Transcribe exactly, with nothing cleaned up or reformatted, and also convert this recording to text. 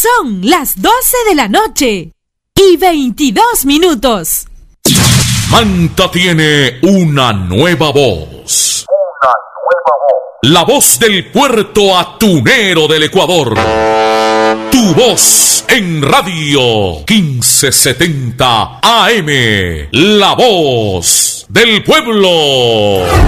Son las doce de la noche y veintidós minutos. Manta tiene una nueva voz. Una nueva voz. La voz del puerto atunero del Ecuador. Tu voz en radio quince setenta A M. La voz del pueblo.